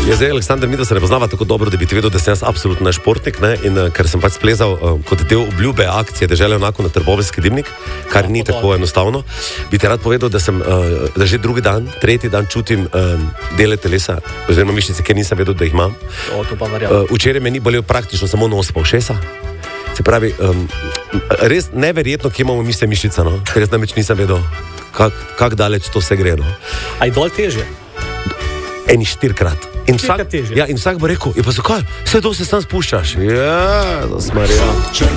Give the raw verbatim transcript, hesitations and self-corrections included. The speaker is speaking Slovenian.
Je zdaj Aleksandar, mi da se ne poznava tako dobro, da bi ti vedel, da sem jaz absolutno športnik, ne? In uh, ker sem pač splezal uh, kot del obljube akcije Dežele enako na Trboveljski dimnik, kar ni tako enostavno, bi ti rad povedal, da sem uh, da že drugi dan, tretji dan čutim um, dele telesa, oziroma mišice, ker nisem vedel, da jih imam. O, to pa verjamem. Uh, včeraj me ni bolel praktično samo nos pa ušesa. Se pravi, um, res neverjetno, kje imamo misle mišica, no? Ker jaz namreč nisem vedel, kak, kak daleč to se gre, no? A je dol težje? Eni štirikrat. In vsak, ja, in vsak bo rekel, je pa zakaj? Vse to se sam spuščaš. Ja, zasmarja.